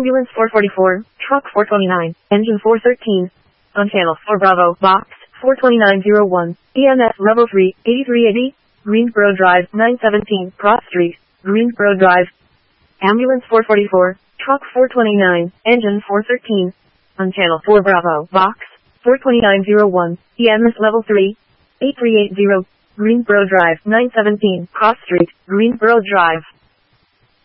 Ambulance 444, Truck 429, Engine 413. On Channel 4 Bravo, Box 42901, EMS Level 3, 8380, Greensboro Drive, 917, Cross Street, Greensboro Drive. Ambulance 444, Truck 429, Engine 413. On Channel 4 Bravo, Box 42901, EMS Level 3, 8380, Greensboro Drive, 917, Cross Street, Greensboro Drive.